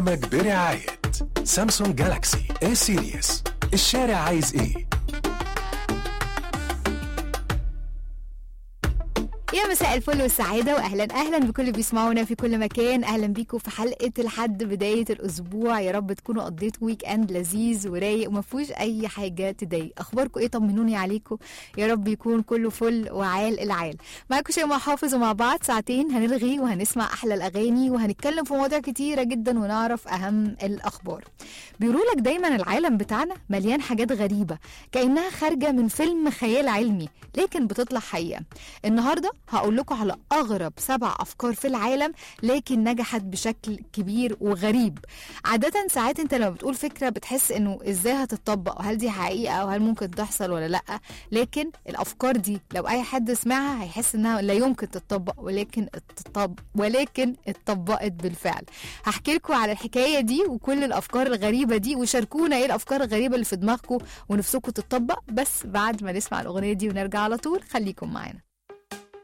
برعاية سامسونج جالاكسي A سيريس. الشارع عايز ايه؟ يا مساء الفل والسعادة، وأهلا بكل اللي بيسمعونا في كل مكان. أهلا بيكم في حلقة لحد بداية الأسبوع. يا رب تكونوا قضيتوا ويك أند لذيذ ورايق وما فيهوش أي حاجة تضايق. أخباركم إيه؟ طمنوني عليكم، يا رب يكون كله فل وعال العال. معاكم شيماء حافظ، ومع بعض ساعتين هنلغي وهنسمع أحلى الأغاني وهنتكلم في مواضيع كتيرة جدا ونعرف أهم الأخبار. بيقولوا لك دايما العالم بتاعنا مليان حاجات غريبة كأنها خارجة من فيلم خيال علمي لكن بتطلع حقيقة. النهاردة هقول لكم على أغرب 7 أفكار في العالم لكن نجحت بشكل كبير وغريب. عادة ساعات انت لما بتقول فكرة بتحس انه ازاي هتطبق، وهل دي حقيقة او هل ممكن تحصل ولا لأ. لكن الأفكار دي لو أي حد سمعها هيحس انها لا يمكن تطبق، ولكن اتطبقت بالفعل. هحكي لكم على الحكاية دي وكل الأفكار الغريبة دي، وشاركونا ايه الأفكار الغريبة اللي في دماغكم ونفسكم تطبق، بس بعد ما نسمع الأغنية دي ونرجع على طول. خليكم معانا.